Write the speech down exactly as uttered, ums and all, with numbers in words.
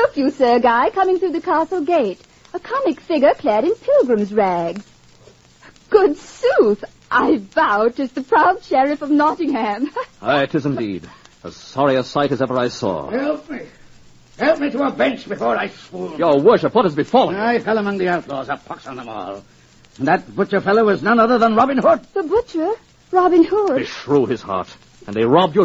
Look, you, Sir Guy, coming through the castle gate. A comic figure clad in pilgrim's rags. Good sooth, I vow 'tis the proud sheriff of Nottingham. Aye, 'tis indeed. As sorry a sight as ever I saw. Help me. Help me to a bench before I swoon. Your worship, what has befallen? I fell among the outlaws, a pox on them all. And that butcher fellow was none other than Robin Hood. The butcher? Robin Hood? Beshrew his heart. And they robbed you